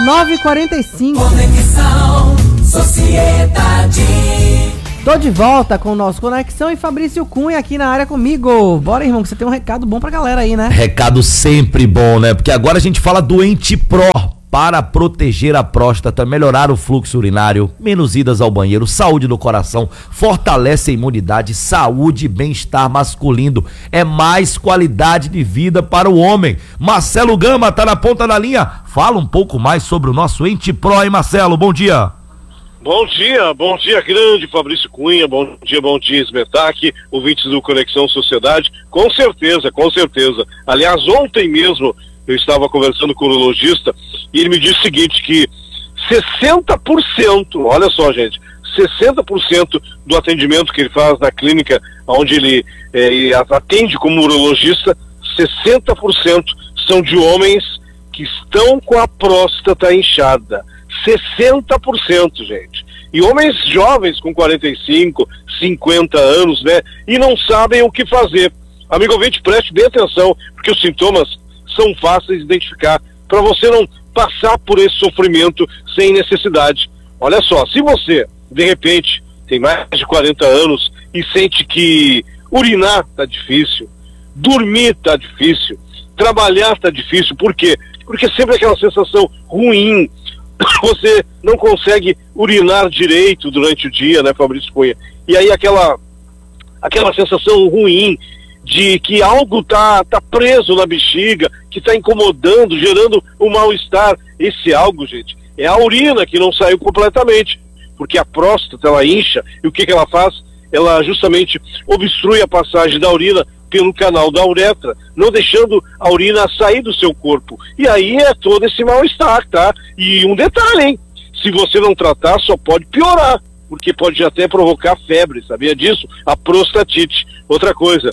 9h45. Conexão Sociedade. Tô de volta com o nosso Conexão e Fabrício Cunha aqui na área comigo. Bora, irmão, que você tem um recado bom pra galera aí, né? Recado sempre bom, né? Porque agora a gente fala do Antipro. Para proteger a próstata, melhorar o fluxo urinário, menos idas ao banheiro, saúde do coração, fortalece a imunidade, saúde e bem-estar masculino. É mais qualidade de vida para o homem. Marcelo Gama tá na ponta da linha. Fala um pouco mais sobre o nosso Antipro, hein, Marcelo? Bom dia. Bom dia grande Fabrício Cunha, bom dia Smetak, ouvintes do Conexão Sociedade, com certeza. Aliás, ontem mesmo eu estava conversando com o urologista e ele me disse o seguinte, que 60%, olha só gente, 60% do atendimento que ele faz na clínica onde ele atende como urologista, 60% são de homens que estão com a próstata inchada. 60%, gente. E homens jovens com 45, 50 anos, né? E não sabem o que fazer. Amigo ouvinte, preste bem atenção, porque os sintomas são fáceis de identificar, para você não passar por esse sofrimento sem necessidade. Olha só, se você, de repente, tem mais de 40 anos e sente que urinar tá difícil, dormir tá difícil, trabalhar tá difícil, por quê? Porque sempre aquela sensação ruim, você não consegue urinar direito durante o dia, né, Fabrício Cunha? E aí aquela sensação ruim de que algo tá preso na bexiga, que tá incomodando, gerando um mal-estar. Esse algo, gente, é a urina que não saiu completamente, porque a próstata, ela incha, e o que ela faz? Ela justamente obstrui a passagem da urina pelo canal da uretra, não deixando a urina sair do seu corpo. E aí é todo esse mal-estar, tá? E um detalhe, hein? Se você não tratar, só pode piorar, porque pode até provocar febre, sabia disso? A prostatite. Outra coisa,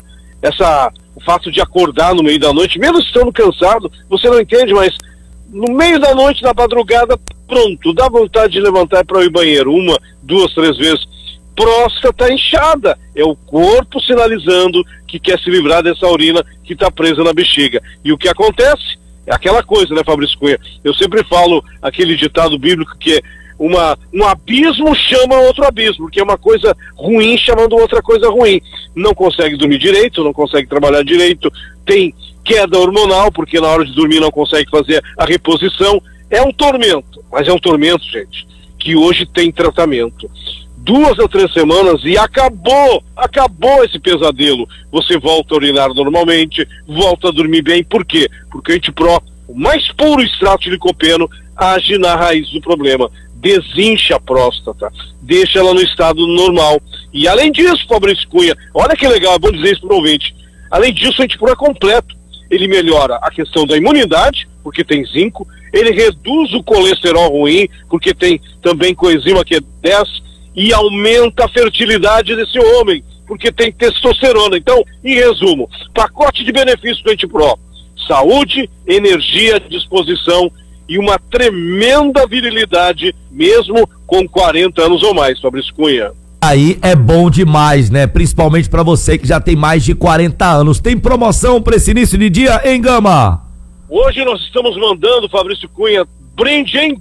o fato de acordar no meio da noite, mesmo estando cansado, você não entende, mas no meio da noite, na madrugada, pronto, dá vontade de levantar para ir ao banheiro, 1, 2, 3 vezes. Próstata inchada, é o corpo sinalizando que quer se livrar dessa urina que está presa na bexiga. E o que acontece? É aquela coisa, né, Fabrício Cunha? Eu sempre falo aquele ditado bíblico que é um abismo chama outro abismo, que é uma coisa ruim chamando outra coisa ruim. Não consegue dormir direito, não consegue trabalhar direito, tem queda hormonal, porque na hora de dormir não consegue fazer a reposição. É um tormento, mas é um tormento, gente, que hoje tem tratamento. 2 a 3 semanas e acabou esse pesadelo. Você volta a urinar normalmente, volta a dormir bem. Por quê? Porque o Antipro, o mais puro extrato de licopeno, age na raiz do problema, desincha a próstata, deixa ela no estado normal. E além disso, Fabrício Cunha, olha que legal, é bom dizer isso para o ouvinte, além disso o Antipro é completo. Ele melhora a questão da imunidade, porque tem zinco, ele reduz o colesterol ruim, porque tem também coenzima Q10, e aumenta a fertilidade desse homem, porque tem testosterona. Então, em resumo, pacote de benefícios do Antipro: saúde, energia, disposição e uma tremenda virilidade, mesmo com 40 anos ou mais, Fabrício Cunha. Aí é bom demais, né? Principalmente pra você que já tem mais de 40 anos. Tem promoção pra esse início de dia, hein, Gama? Hoje nós estamos mandando, Fabrício Cunha, brinde em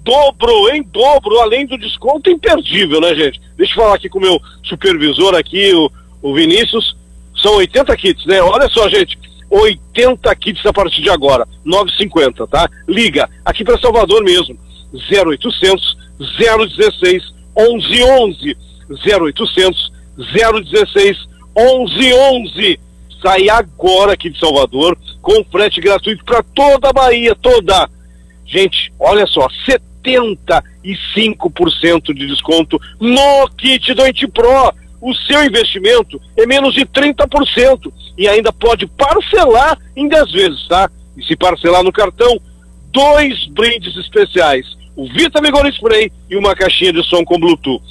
dobro, além do desconto imperdível, né, gente? Deixa eu falar aqui com o meu supervisor aqui, o Vinícius. São 80 kits, né? Olha só, gente, 80 kits a partir de agora, 9,50, tá? Liga, aqui para Salvador mesmo, 0800 016 1111, 0800 016 1111. Sai agora aqui de Salvador, com frete gratuito para toda a Bahia, toda. Gente, olha só, 75% de desconto no kit do Antipro. O seu investimento é menos de 30% e ainda pode parcelar em 10 vezes, tá? E se parcelar no cartão, 2 brindes especiais: o Vita Vigor Spray e uma caixinha de som com Bluetooth.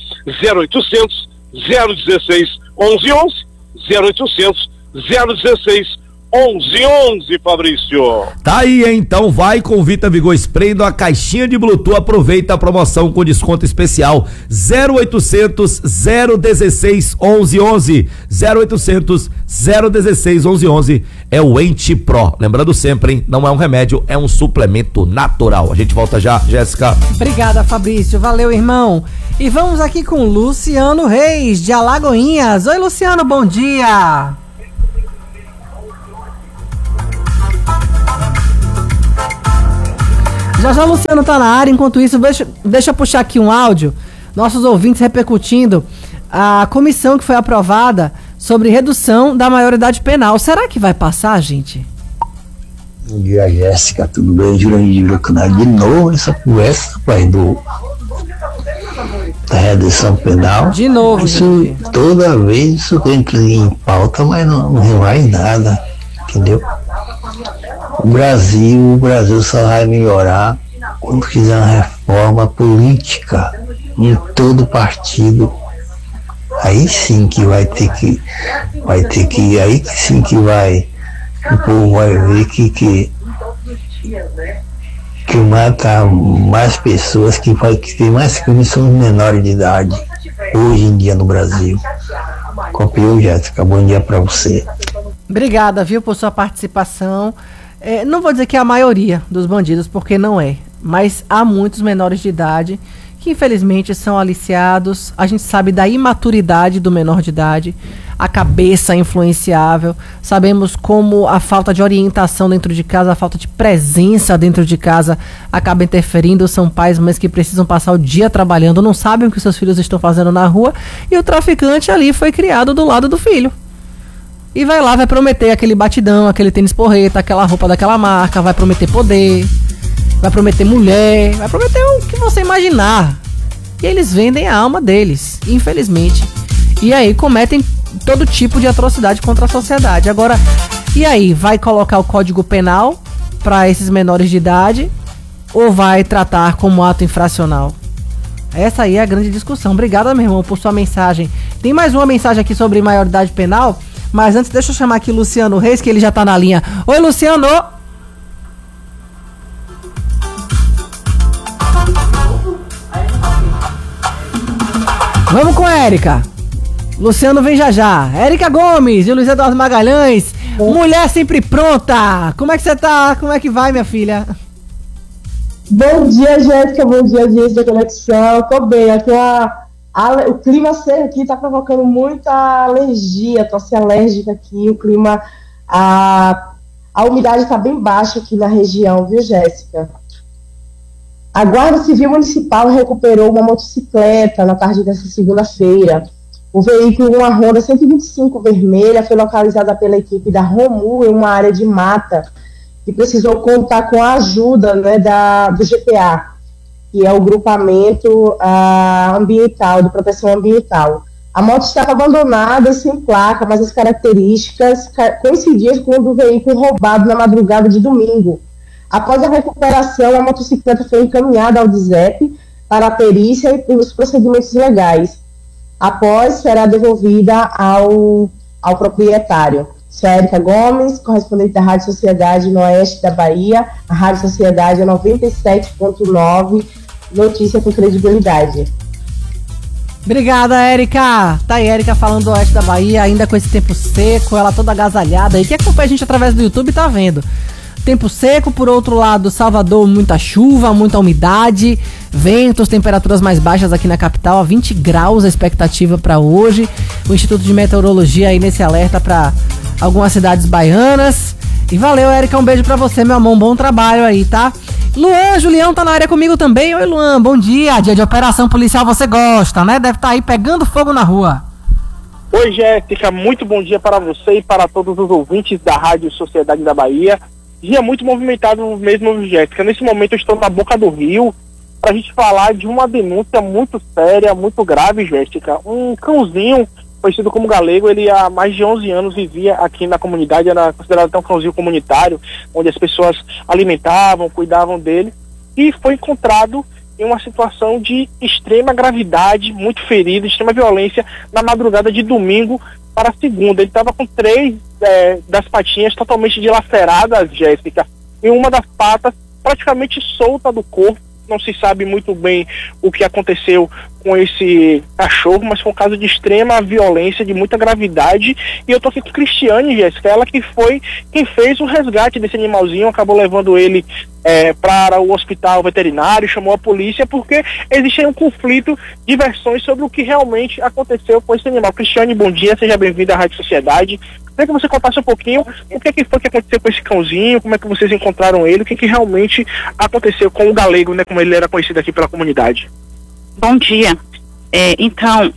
0800 016 1111, 0800 016 1111, Fabrício. Tá aí, hein? Então vai com o Vita Vigor Spray a caixinha de Bluetooth, aproveita a promoção com desconto especial 0800 016 1111, 0800 016 1111, é o Ente Pro. Lembrando sempre, hein? Não é um remédio, é um suplemento natural. A gente volta já, Jéssica. Obrigada, Fabrício. Valeu, irmão. E vamos aqui com Luciano Reis, de Alagoinhas. Oi, Luciano, bom dia. Já o Luciano tá na área. Enquanto isso, deixa eu puxar aqui um áudio. Nossos ouvintes repercutindo a comissão que foi aprovada sobre redução da maioridade penal. Será que vai passar, gente? Bom dia, Jéssica, tudo bem? Jurandir Bracanal de novo essa conversa, pai, da redução penal. De novo, isso, gente. Toda vez isso entra em pauta, mas não vai em nada, entendeu? O Brasil só vai melhorar quando fizer uma reforma política em todo partido. Aí sim que vai ter que, aí sim que vai, o povo vai ver que mata mais pessoas, que tem mais crimes são os menores de idade hoje em dia no Brasil. Copiou, Jéssica, bom dia pra você. Obrigada, viu, por sua participação. Não vou dizer que é a maioria dos bandidos, porque não é, mas há muitos menores de idade que infelizmente são aliciados. A gente sabe da imaturidade do menor de idade, a cabeça influenciável, sabemos como a falta de orientação dentro de casa, a falta de presença dentro de casa acaba interferindo. São pais e mães que precisam passar o dia trabalhando, não sabem o que seus filhos estão fazendo na rua, e o traficante ali foi criado do lado do filho. E vai lá, vai prometer aquele batidão, aquele tênis porreta, aquela roupa daquela marca, vai prometer poder, vai prometer mulher, vai prometer o que você imaginar. E eles vendem a alma deles, infelizmente. E aí cometem todo tipo de atrocidade contra a sociedade. Agora, e aí, vai colocar o Código Penal para esses menores de idade ou vai tratar como ato infracional? Essa aí é a grande discussão. Obrigado, meu irmão, por sua mensagem. Tem mais uma mensagem aqui sobre maioridade penal, mas antes deixa eu chamar aqui Luciano Reis, que ele já tá na linha. Oi, Luciano! Vamos com a Érica. Luciano vem já já. Érica Gomes e o Luiz Eduardo Magalhães. Mulher sempre pronta. Como é que você tá? Como é que vai, minha filha? Bom dia, Jéssica. Bom dia, audiência da Conexão. Tô bem. Aqui o clima seco aqui tá provocando muita alergia, tosse alérgica aqui. O clima, a umidade tá bem baixa aqui na região, viu, Jéssica? A Guarda Civil Municipal recuperou uma motocicleta na tarde dessa segunda-feira. O veículo, uma Honda 125 vermelha, foi localizada pela equipe da Romu em uma área de mata e precisou contar com a ajuda, né, do GPA, que é o Grupamento Ambiental, de Proteção Ambiental. A moto estava abandonada, sem placa, mas as características coincidiam com o do veículo roubado na madrugada de domingo. Após a recuperação, a motocicleta foi encaminhada ao DISEP para a perícia e os procedimentos legais. Após, será devolvida ao proprietário. Sou a Érica Gomes, correspondente da Rádio Sociedade no Oeste da Bahia. A Rádio Sociedade é 97.9, notícia com credibilidade. Obrigada, Érica. Tá aí, Érica falando do Oeste da Bahia, ainda com esse tempo seco, ela toda agasalhada aí. Quem acompanha a gente através do YouTube tá vendo. Tempo seco, por outro lado, Salvador, muita chuva, muita umidade, ventos, temperaturas mais baixas aqui na capital, a 20 graus a expectativa para hoje. O Instituto de Meteorologia aí nesse alerta para algumas cidades baianas. E valeu, Érica, um beijo para você, meu amor, um bom trabalho aí, tá? Luan Julião tá na área comigo também. Oi, Luan, bom dia. Dia de operação policial você gosta, né? Deve estar aí pegando fogo na rua. Oi, Jéssica, muito bom dia para você e para todos os ouvintes da Rádio Sociedade da Bahia. Dia muito movimentado mesmo, Jéssica. Nesse momento eu estou na boca do rio para a gente falar de uma denúncia muito séria, muito grave, Jéssica. Um cãozinho, conhecido como Galego, ele há mais de 11 anos vivia aqui na comunidade, era considerado até um cãozinho comunitário, onde as pessoas alimentavam, cuidavam dele, e foi encontrado em uma situação de extrema gravidade, muito ferido, extrema violência, na madrugada de domingo para a segunda. Ele estava com 3 das patinhas totalmente dilaceradas, Jéssica, e uma das patas praticamente solta do corpo. Não se sabe muito bem o que aconteceu com esse cachorro, mas foi um caso de extrema violência, de muita gravidade. E eu tô aqui com Cristiane, Jéssica, ela que foi quem fez o resgate desse animalzinho, acabou levando ele para o hospital veterinário, chamou a polícia, porque existe aí um conflito de versões sobre o que realmente aconteceu com esse animal. Cristiane, bom dia, seja bem-vinda à Rádio Sociedade. Queria que você contasse um pouquinho o que foi que aconteceu com esse cãozinho, como é que vocês encontraram ele, o que realmente aconteceu com o Galego, né, como ele era conhecido aqui pela comunidade. Bom dia. Então,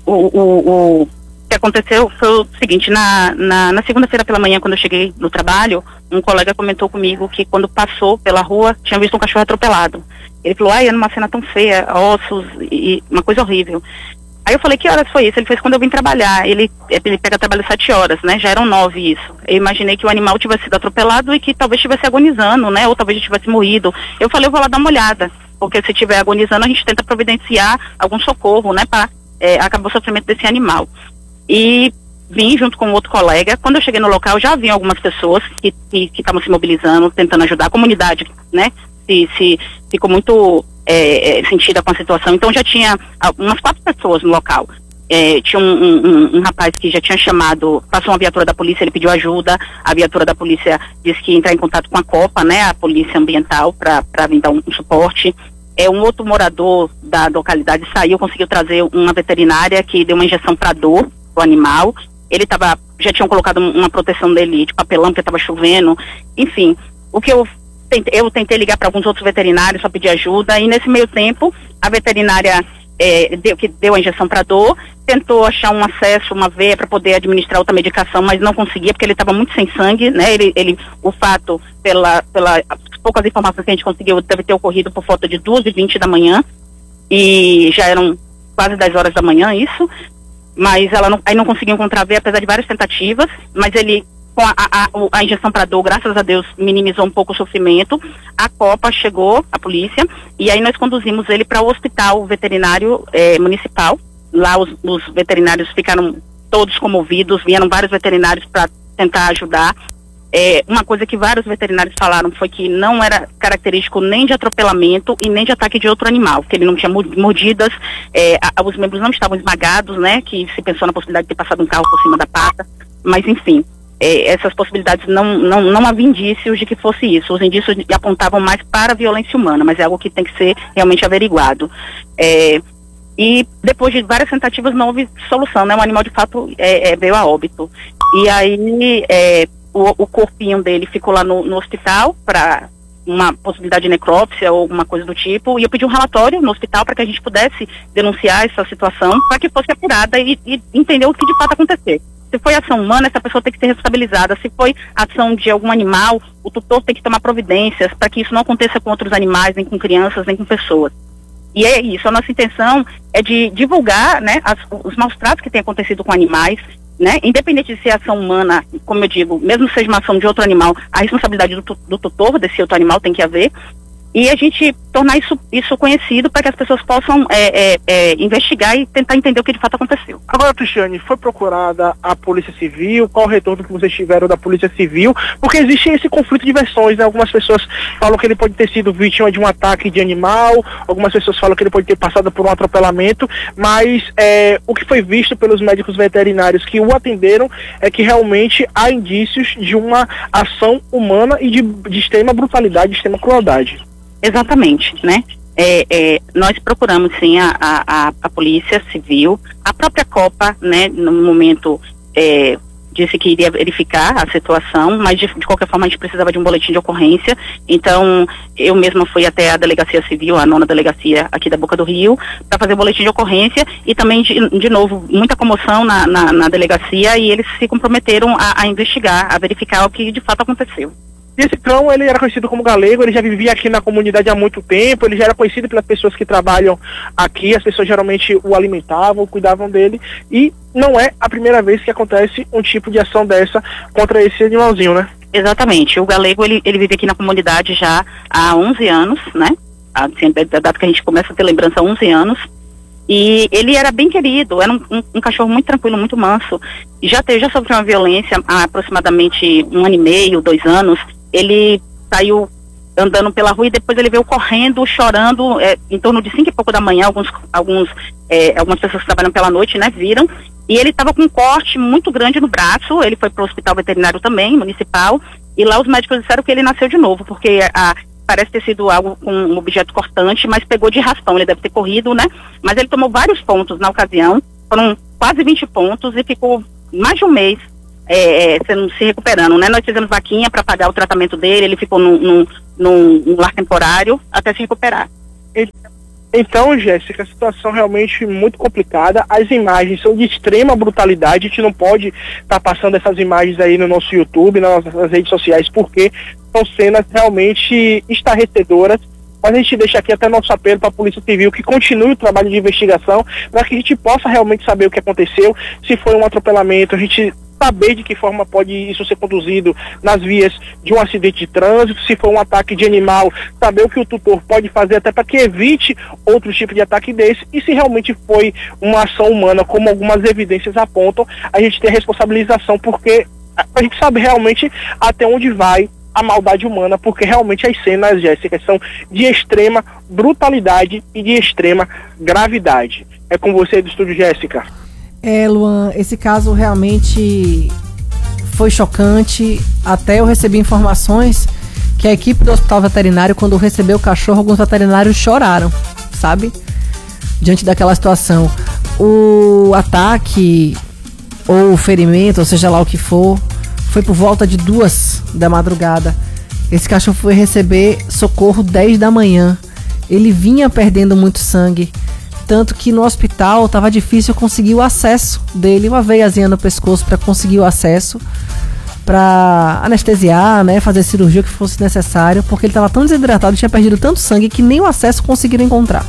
o que aconteceu foi o seguinte, na segunda-feira pela manhã, quando eu cheguei no trabalho, um colega comentou comigo que quando passou pela rua, tinha visto um cachorro atropelado. Ele falou, era uma cena tão feia, ossos e uma coisa horrível. Aí eu falei, que horas foi isso? Ele fez quando eu vim trabalhar. Ele pega trabalho 7 horas, né? Já eram 9 isso. Eu imaginei que o animal tivesse sido atropelado e que talvez estivesse agonizando, né? Ou talvez tivesse morrido. Eu falei, eu vou lá dar uma olhada. Porque se estiver agonizando, a gente tenta providenciar algum socorro, né? Para acabar o sofrimento desse animal. E vim junto com outro colega. Quando eu cheguei no local, já havia algumas pessoas que estavam se mobilizando, tentando ajudar. A comunidade, né? Se ficou muito sentida com a situação. Então já tinha umas 4 pessoas no local. Tinha um rapaz que já tinha chamado, passou uma viatura da polícia, ele pediu ajuda. A viatura da polícia disse que ia entrar em contato com a Copa, né? A polícia ambiental, para vir dar um suporte. Um outro morador da localidade saiu, conseguiu trazer uma veterinária que deu uma injeção para dor pro animal. Ele já tinham colocado uma proteção nele de papelão porque estava chovendo. Enfim, o que eu tentei ligar para alguns outros veterinários para pedir ajuda, e nesse meio tempo a veterinária que deu a injeção para dor tentou achar um acesso, uma veia para poder administrar outra medicação, mas não conseguia porque ele estava muito sem sangue, né? O fato, pela poucas informações que a gente conseguiu, deve ter ocorrido por volta de 2h20 da manhã, e já eram quase 10 horas da manhã isso, mas aí não conseguiu encontrar a veia, apesar de várias tentativas, mas ele, com a injeção para dor, graças a Deus, minimizou um pouco o sofrimento. A Copa chegou, a polícia, e aí nós conduzimos ele para o hospital veterinário municipal. Lá os veterinários ficaram todos comovidos, vieram vários veterinários para tentar ajudar. Uma coisa que vários veterinários falaram foi que não era característico nem de atropelamento e nem de ataque de outro animal, que ele não tinha mordidas, os membros não estavam esmagados, né, que se pensou na possibilidade de ter passado um carro por cima da pata, mas enfim. Essas possibilidades não havia indícios de que fosse isso. Os indícios apontavam mais para a violência humana, mas é algo que tem que ser realmente averiguado. E depois de várias tentativas não houve solução, né? O animal de fato veio a óbito. E aí o corpinho dele ficou lá no hospital para uma possibilidade de necrópsia ou alguma coisa do tipo, e eu pedi um relatório no hospital para que a gente pudesse denunciar essa situação para que fosse apurada e entender o que de fato aconteceu. Se foi ação humana, essa pessoa tem que ser responsabilizada. Se foi ação de algum animal, o tutor tem que tomar providências para que isso não aconteça com outros animais, nem com crianças, nem com pessoas. E é isso, a nossa intenção é de divulgar, né, os maus tratos que têm acontecido com animais, né, independente de ser ação humana, como eu digo, mesmo que seja uma ação de outro animal, a responsabilidade do tutor desse outro animal tem que haver. E a gente tornar isso conhecido para que as pessoas possam investigar e tentar entender o que de fato aconteceu. Agora, Cristiane, foi procurada a Polícia Civil? Qual o retorno que vocês tiveram da Polícia Civil? Porque existe esse conflito de versões, né? Algumas pessoas falam que ele pode ter sido vítima de um ataque de animal, algumas pessoas falam que ele pode ter passado por um atropelamento, mas o que foi visto pelos médicos veterinários que o atenderam é que realmente há indícios de uma ação humana e de extrema brutalidade, de extrema crueldade. Exatamente, né? Nós procuramos sim a Polícia Civil, a própria Copa, né, no momento disse que iria verificar a situação, mas de qualquer forma a gente precisava de um boletim de ocorrência, então eu mesma fui até a Delegacia Civil, a 9ª delegacia aqui da Boca do Rio, para fazer o boletim de ocorrência, e também, de novo, muita comoção na delegacia, e eles se comprometeram a investigar, a verificar o que de fato aconteceu. E esse cão, ele era conhecido como Galego, ele já vivia aqui na comunidade há muito tempo, ele já era conhecido pelas pessoas que trabalham aqui, as pessoas geralmente o alimentavam, cuidavam dele, e não é a primeira vez que acontece um tipo de ação dessa contra esse animalzinho, né? Exatamente, o Galego, ele vive aqui na comunidade já há 11 anos, né? Assim, da data que a gente começa a ter lembrança há 11 anos, E ele era bem querido, era um cachorro muito tranquilo, muito manso. E já sofreu uma violência há aproximadamente 1 ano e meio, 2 anos. Ele saiu andando pela rua e depois ele veio correndo, chorando, em torno de 5 e pouco da manhã. Algumas pessoas que trabalham pela noite, né, viram. E ele estava com um corte muito grande no braço. Ele foi para o hospital veterinário também, municipal. E lá os médicos disseram que ele nasceu de novo, porque parece ter sido algo com um objeto cortante, mas pegou de raspão. Ele deve ter corrido, né? Mas ele tomou vários pontos na ocasião. Foram quase 20 pontos e ficou mais de um mês se recuperando, né? Nós fizemos vaquinha para pagar o tratamento dele. Ele ficou num lar temporário até se recuperar. Então, Jéssica, a situação realmente muito complicada. As imagens são de extrema brutalidade. A gente não pode estar passando essas imagens aí no nosso YouTube, nas nossas redes sociais, porque são cenas realmente estarrecedoras. Mas a gente deixa aqui até nosso apelo para a Polícia Civil que continue o trabalho de investigação para que a gente possa realmente saber o que aconteceu, se foi um atropelamento, a gente saber de que forma pode isso ser conduzido nas vias de um acidente de trânsito, se for um ataque de animal, saber o que o tutor pode fazer até para que evite outro tipo de ataque desse, e se realmente foi uma ação humana, como algumas evidências apontam, a gente tem a responsabilização, porque a gente sabe realmente até onde vai a maldade humana, porque realmente as cenas, Jéssica, são de extrema brutalidade e de extrema gravidade. É com você do estúdio, Jéssica. Luan, esse caso realmente foi chocante. Até eu recebi informações que a equipe do hospital veterinário, quando recebeu o cachorro, alguns veterinários choraram, sabe? Diante daquela situação. O ataque ou o ferimento, ou seja lá o que for, foi por volta de 2 da madrugada. Esse cachorro foi receber socorro 10 da manhã. Ele vinha perdendo muito sangue, tanto que no hospital estava difícil conseguir o acesso dele, uma veiazinha no pescoço para conseguir o acesso, para anestesiar, né, fazer cirurgia o que fosse necessário, porque ele estava tão desidratado, tinha perdido tanto sangue que nem o acesso conseguiram encontrar.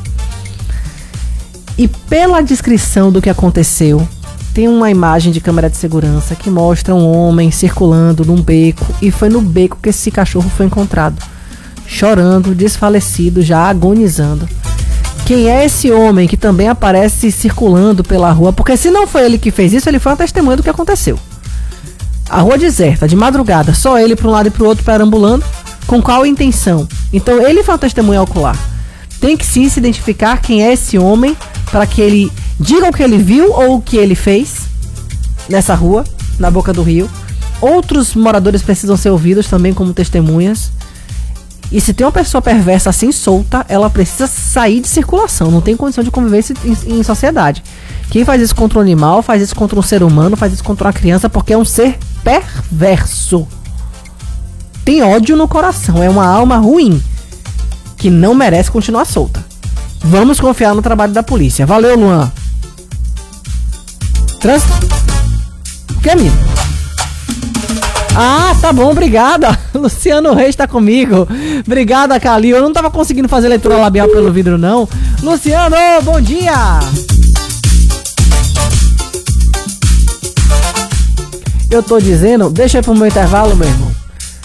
E pela descrição do que aconteceu, tem uma imagem de câmera de segurança que mostra um homem circulando num beco, e foi no beco que esse cachorro foi encontrado, chorando, desfalecido, já agonizando. Quem é esse homem que também aparece circulando pela rua? Porque se não foi ele que fez isso, ele foi uma testemunha do que aconteceu. A rua deserta, de madrugada, só ele para um lado e para o outro perambulando, com qual intenção? Então ele foi uma testemunha ocular. Tem que sim se identificar quem é esse homem, para que ele diga o que ele viu ou o que ele fez nessa rua, na boca do rio. Outros moradores precisam ser ouvidos também como testemunhas. E se tem uma pessoa perversa assim solta, ela precisa sair de circulação. Não tem condição de conviver em sociedade. Quem faz isso contra um animal, faz isso contra um ser humano, faz isso contra uma criança, porque é um ser perverso. Tem ódio no coração, é uma alma ruim, que não merece continuar solta. Vamos confiar no trabalho da polícia. Valeu, Luan. Que amigo? Ah, tá bom, obrigada. Luciano Reis tá comigo. Obrigada, Calil. Eu não tava conseguindo fazer leitura labial pelo vidro, não. Luciano, bom dia. Eu tô dizendo, deixa eu ir pro meu intervalo, meu irmão.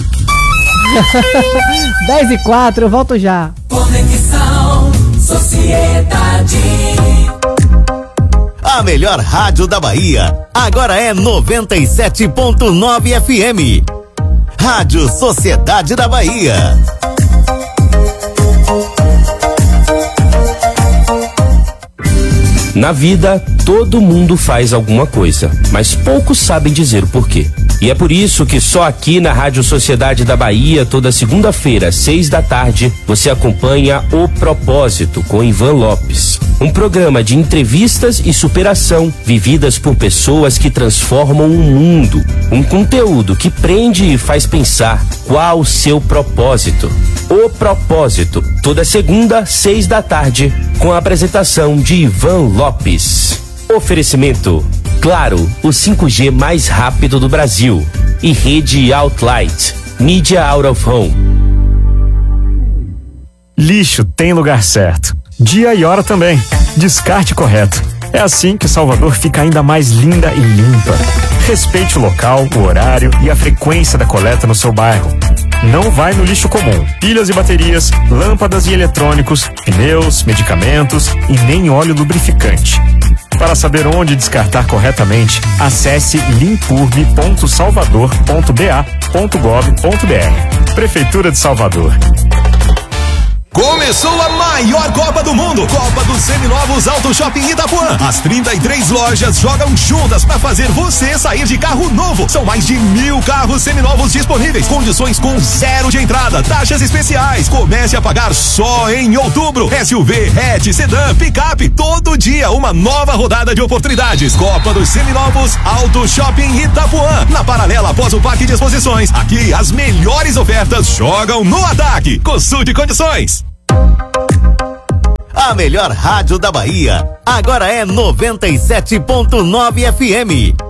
10h04, eu volto já. Conexão Sociedade. A melhor rádio da Bahia agora é 97.9 FM. Rádio Sociedade da Bahia. Na vida, todo mundo faz alguma coisa, mas poucos sabem dizer o porquê. E é por isso que só aqui na Rádio Sociedade da Bahia, toda segunda-feira, 6 da tarde, você acompanha O Propósito com Ivan Lopes. Um programa de entrevistas e superação, vividas por pessoas que transformam o mundo. Um conteúdo que prende e faz pensar qual o seu propósito. O Propósito, toda segunda, 6 da tarde, com a apresentação de Ivan Lopes. Oferecimento: Claro, o 5G mais rápido do Brasil. E Rede Outlight, mídia out of home. Lixo tem lugar certo. Dia e hora também. Descarte correto. É assim que Salvador fica ainda mais linda e limpa. Respeite o local, o horário e a frequência da coleta no seu bairro. Não vai no lixo comum. Pilhas e baterias, lâmpadas e eletrônicos, pneus, medicamentos e nem óleo lubrificante. Para saber onde descartar corretamente, acesse limpurbe.salvador.ba.gov.br. Prefeitura de Salvador. Começou a maior Copa do Mundo, Copa dos Seminovos Auto Shopping Itapuã. As 33 lojas jogam juntas para fazer você sair de carro novo. São mais de 1.000 carros seminovos disponíveis, condições com 0 de entrada, taxas especiais. Comece a pagar só em outubro. SUV, hatch, sedã, picape, todo dia uma nova rodada de oportunidades. Copa dos Seminovos Auto Shopping Itapuã, na paralela após o Parque de Exposições. Aqui as melhores ofertas jogam no ataque. Consulte condições. A melhor rádio da Bahia agora é 97.9 FM.